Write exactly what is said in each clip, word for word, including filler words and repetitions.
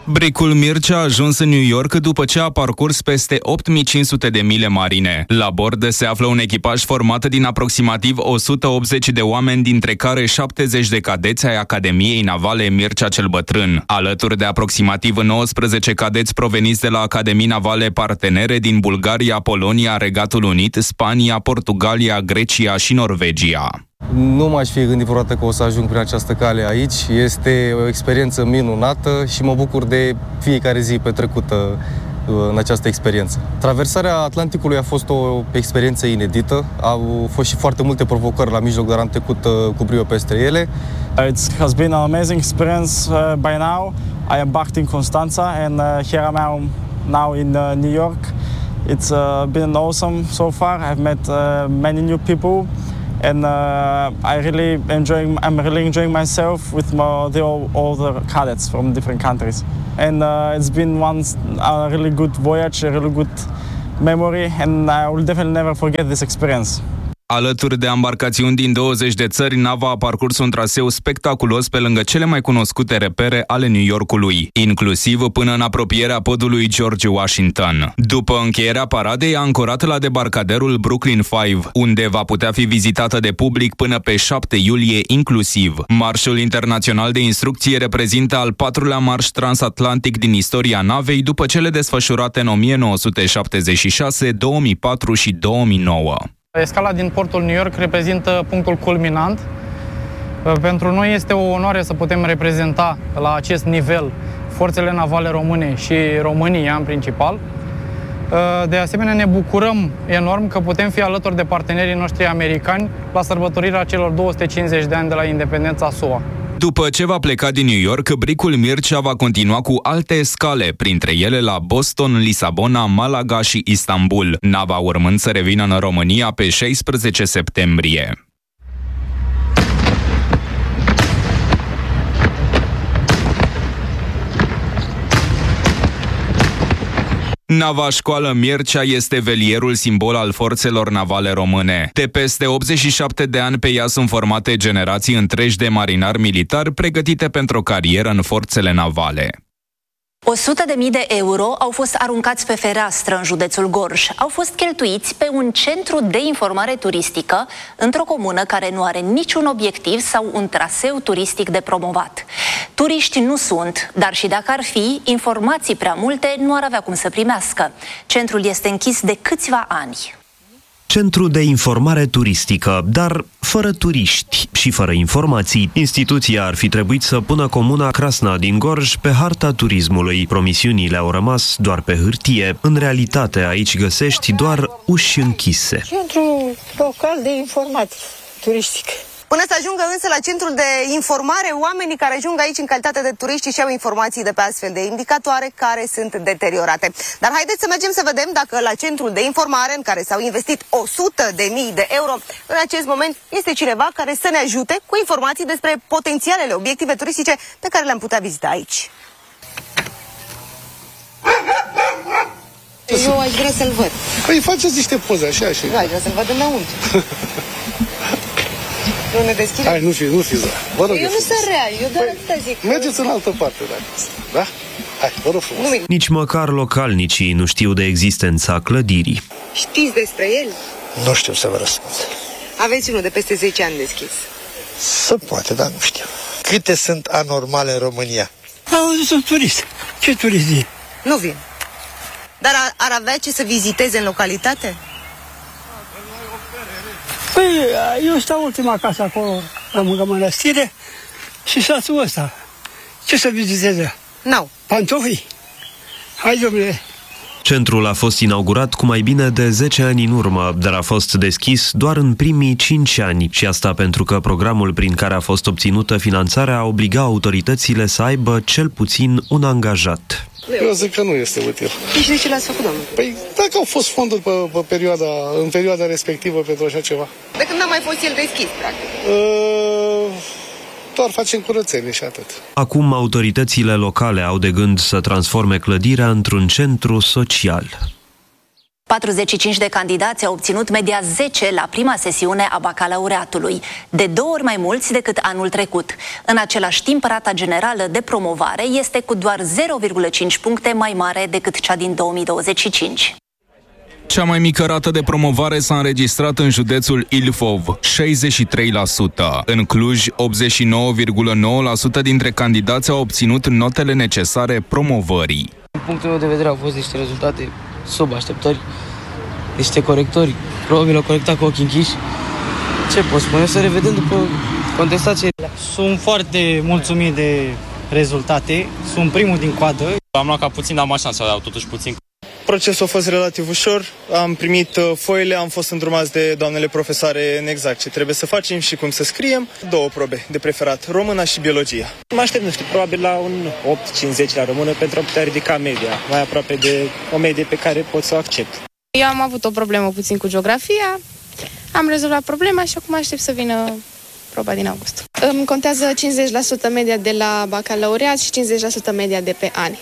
Bricul Mircea a ajuns în New York după ce a parcurs peste opt mii cinci sute de mile marine. La bord se află un echipaj format din aproximativ o sută optzeci de oameni, dintre care șaptezeci de cadeți ai Academiei Navale Mircea cel Bătrân, alături de aproximativ nouăsprezece cadeți proveniți de la Academii Navale partenere din Bulgaria, Polonia, Regatul Unit, Spania, Portugalia, Grecia și Norvegia. Nu m-aș fi gândit vreodată că o să ajung prin această cale aici. Este o experiență minunată și mă bucur de fiecare zi petrecută în această experiență. Traversarea Atlanticului a fost o experiență inedită. Au fost și foarte multe provocări la mijloc, dar am trecut cu brio peste ele. It has been an amazing experience uh, by now. I embarked in Constanța and uh, here I am now in uh, New York. It's uh, been awesome so far. I've met uh, many new people. And uh, I really enjoying. I'm really enjoying myself with my, the all, all the cadets from different countries. And uh, it's been one a really good voyage, a really good memory, and I will definitely never forget this experience. Alături de ambarcațiuni din douăzeci de țări, nava a parcurs un traseu spectaculos pe lângă cele mai cunoscute repere ale New Yorkului, inclusiv până în apropierea podului George Washington. După încheierea paradei, a ancorat la debarcaderul Brooklyn cinci, unde va putea fi vizitată de public până pe șapte iulie inclusiv. Marșul internațional de instrucție reprezintă al patrulea marș transatlantic din istoria navei, după cele desfășurate în o mie nouă sute șaptezeci și șase, două mii patru și două mii nouă. Escala din portul New York reprezintă punctul culminant. Pentru noi este o onoare să putem reprezenta la acest nivel forțele navale române și România în principal. De asemenea, ne bucurăm enorm că putem fi alături de partenerii noștri americani la sărbătorirea celor două sute cincizeci de ani de la independența S U A. După ce va pleca din New York, Bricul Mircea va continua cu alte escale, printre ele la Boston, Lisabona, Malaga și Istanbul, nava urmând să revină în România pe șaisprezece septembrie. Nava Școală Mircea este velierul simbol al forțelor navale române. De peste optzeci și șapte de ani pe ea sunt formate generații întregi de marinari militari pregătite pentru o carieră în forțele navale. o sută de mii de euro au fost aruncați pe fereastră în județul Gorj. Au fost cheltuiți pe un centru de informare turistică într-o comună care nu are niciun obiectiv sau un traseu turistic de promovat. Turiști nu sunt, dar și dacă ar fi, informații prea multe nu ar avea cum să primească. Centrul este închis de câțiva ani. Centru de informare turistică, dar fără turiști și fără informații. Instituția ar fi trebuit să pună comuna Crasna din Gorj pe harta turismului. Promisiunile au rămas doar pe hârtie. În realitate, aici găsești doar uși închise. Centru local de informații turistică. Până să ajungă însă la centrul de informare, oamenii care ajung aici în calitate de turiști și au informații de pe astfel de indicatoare care sunt deteriorate. Dar haideți să mergem să vedem dacă la centrul de informare, în care s-au investit o sută de mii de euro, în acest moment este cineva care să ne ajute cu informații despre potențialele obiective turistice pe care le-am putea vizita aici. Eu aș vrea să-l văd. Păi faceți niște poze așa și... Da, aș vrea să-l văd înăuntru. Nu ne deschide? Hai, nu fi, nu fi, vă rog. Eu nu sunt rea, eu doar păi, atâta zic. Mergeți în altă parte, dacă da? Hai, vă rog frumos. Nu, nici măcar localnicii nu știu de existența clădirii. Știți despre el? Nu știu să vă răspund. Aveți unul de peste zece ani deschis. Să poate, dar nu știu. Câte sunt anormale în România? Auzi, sunt turist. Ce turist e? Nu vin. Dar ar, ar avea ce să viziteze în localitate? Păi, eu stau ultima casă acolo, la lângă mănăstire, și satul ăsta. Ce să viziteze? N-au. Pantofii? Hai, domnule. Centrul a fost inaugurat cu mai bine de zece ani în urmă, dar a fost deschis doar în primii cinci ani. Și asta pentru că programul prin care a fost obținută finanțarea obliga autoritățile să aibă cel puțin un angajat. Eu zic că nu este util. Și de ce l-ați făcut, domnule? Păi dacă au fost fonduri pe, pe perioada, în perioada respectivă pentru așa ceva. De când n-a mai fost el deschis, practic? Uh, doar facem curățenie și atât. Acum autoritățile locale au de gând să transforme clădirea într-un centru social. patruzeci și cinci de candidați au obținut media zece la prima sesiune a bacalaureatului, de două ori mai mulți decât anul trecut. În același timp, rata generală de promovare este cu doar zero virgulă cinci puncte mai mare decât cea din două mii douăzeci și cinci. Cea mai mică rată de promovare s-a înregistrat în județul Ilfov, șaizeci și trei la sută. În Cluj, optzeci și nouă virgulă nouă la sută dintre candidați au obținut notele necesare promovării. Din punctul meu de vedere au fost niște rezultate sub așteptări, niște corectori, probabil au corectat cu ochii închiși. Ce pot spune? Să revedem după contestație. Sunt foarte mulțumit de rezultate, sunt primul din coadă. Am luat ca puțin, dar am șansa, dar totuși puțin. Procesul a fost relativ ușor, am primit foile, am fost îndrumați de doamnele profesoare în exact ce trebuie să facem și cum să scriem. Două probe de preferat, româna și biologia. Mă aștept, nu știu, probabil la un opt cincizeci la română pentru a putea ridica media, mai aproape de o medie pe care pot să o accept. Eu am avut o problemă puțin cu geografia, am rezolvat problema și acum aștept să vină proba din august. Îmi contează cincizeci la sută media de la bacalaureat și cincizeci la sută media de pe ani.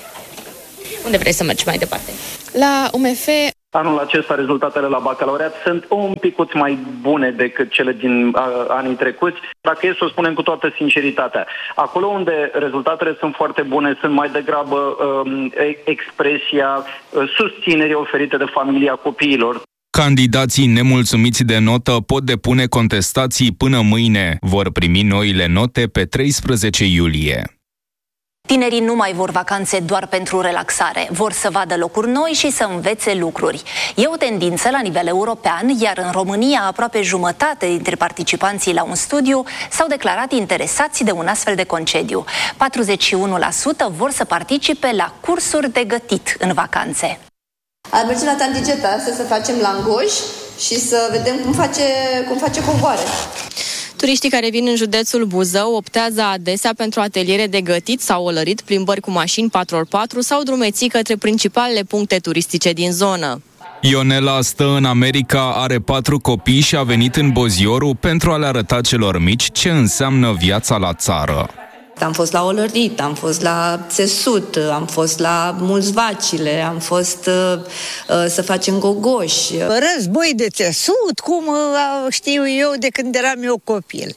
Unde vrei să mergi mai departe? La U M F. Anul acesta rezultatele la bacalaureat sunt un picuț mai bune decât cele din uh, anii trecuți. Dacă e să o spunem cu toată sinceritatea, acolo unde rezultatele sunt foarte bune sunt mai degrabă um, expresia uh, susținerii oferite de familia copiilor. Candidații nemulțumiți de notă pot depune contestații până mâine. Vor primi noile note pe treisprezece iulie. Tinerii nu mai vor vacanțe doar pentru relaxare, vor să vadă locuri noi și să învețe lucruri. E o tendință la nivel european, iar în România aproape jumătate dintre participanții la un studiu s-au declarat interesați de un astfel de concediu. patruzeci și unu la sută vor să participe la cursuri de gătit în vacanțe. Ar merge la Tandigeta să, să facem langoș și să vedem cum face, cum face covoare. Turiștii care vin în județul Buzău optează adesea pentru ateliere de gătit sau olărit, plimbări cu mașini patru pe patru sau drumeții către principalele puncte turistice din zonă. Ionela stă în America, are patru copii și a venit în Bozioru pentru a le arăta celor mici ce înseamnă viața la țară. Am fost la olărit, am fost la țesut, am fost la mulți vacile, am fost uh, uh, să facem gogoși. Război de țesut, cum uh, știu eu de când eram eu copil.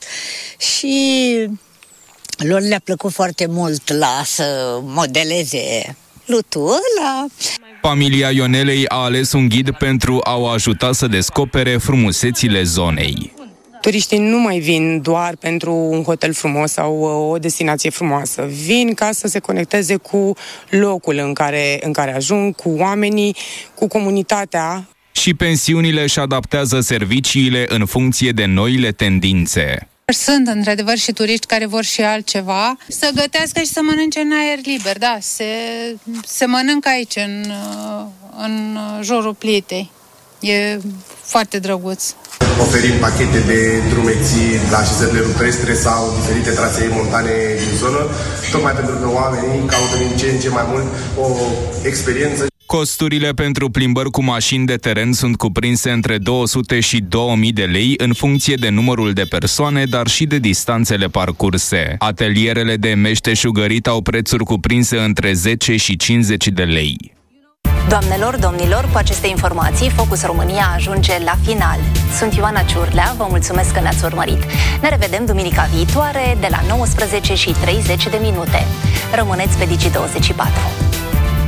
Și lor le-a plăcut foarte mult la să modeleze lutul ăla. Familia Ionelei a ales un ghid pentru a o ajuta să descopere frumusețile zonei. Turiștii nu mai vin doar pentru un hotel frumos sau o destinație frumoasă. Vin ca să se conecteze cu locul în care, în care ajung, cu oamenii, cu comunitatea. Și pensiunile își adaptează serviciile în funcție de noile tendințe. Sunt, într-adevăr, și turiști care vor și altceva. Să gătească și să mănânce în aer liber, da. Se, se mănâncă aici, în, în jurul plietei. E foarte drăguț. Oferim pachete de drumeții la așezările rupestre sau diferite trasee montane din zonă, tocmai pentru că oamenii caută din ce în ce mai mult o experiență. Costurile pentru plimbări cu mașini de teren sunt cuprinse între două sute și două mii de lei în funcție de numărul de persoane, dar și de distanțele parcurse. Atelierele de meșteșugărit au prețuri cuprinse între zece și cincizeci de lei. Doamnelor, domnilor, cu aceste informații, Focus România ajunge la final. Sunt Ioana Ciurlea, vă mulțumesc că ne-ați urmărit. Ne revedem duminica viitoare de la nouăsprezece și treizeci de minute. Rămâneți pe Digi douăzeci și patru.